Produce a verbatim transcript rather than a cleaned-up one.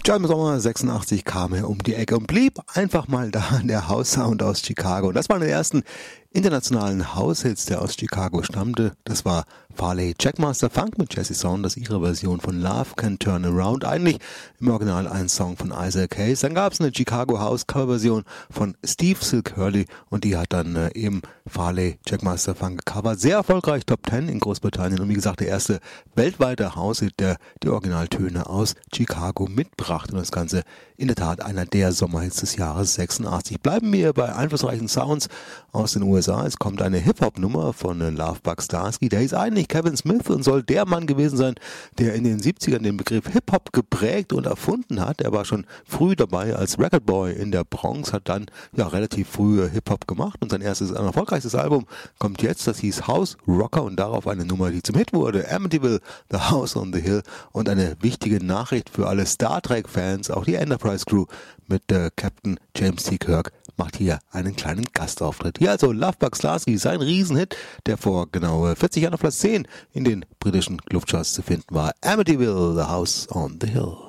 Tja, im Sommer sechsundachtzig kam er um die Ecke und blieb einfach mal da, der House-Sound aus Chicago. Und das waren die ersten internationalen House-Hits, der aus Chicago stammte. Das war Farley Jackmaster Funk mit Jesse Saunders, ihre Version von Love Can Turn Around. Eigentlich im Original ein Song von Isaac Hayes. Dann gab es eine Chicago House Coverversion von Steve Silk Hurley und die hat dann äh, eben Farley Jackmaster Funk gecovert. Sehr erfolgreich, Top Ten in Großbritannien und wie gesagt der erste weltweite House-Hit, der die Originaltöne aus Chicago mitbrachte. Und das Ganze in der Tat einer der Sommerhits des Jahres sechsundachtzig. Bleiben wir bei einflussreichen Sounds aus den U S A. Es kommt eine Hip-Hop-Nummer von Love Bug Starski. Der ist eigentlich Kevin Smith und soll der Mann gewesen sein, der in den siebzigern den Begriff Hip-Hop geprägt und erfunden hat. Er war schon früh dabei als Recordboy in der Bronx, hat dann ja relativ früh Hip-Hop gemacht und sein erstes, ein erfolgreichstes Album kommt jetzt, das hieß House Rocker und darauf eine Nummer, die zum Hit wurde, Amityville, The House on the Hill und eine wichtige Nachricht für alle Star Trek-Fans, auch die Enterprise Crew mit äh, Captain James T. Kirk macht hier einen kleinen Gastauftritt. Hier also Love Bug Starski, sein Riesenhit, der vor genau vierzig Jahren auf Platz zehn in den britischen Luftcharts zu finden war. Amityville, The House on the Hill.